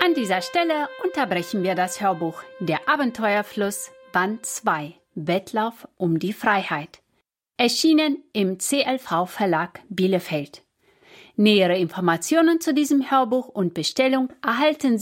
An dieser Stelle unterbrechen wir das Hörbuch Der Abenteuerfluss, Band 2, Wettlauf um die Freiheit. Erschienen im CLV-Verlag Bielefeld. Nähere Informationen zu diesem Hörbuch und Bestellung erhalten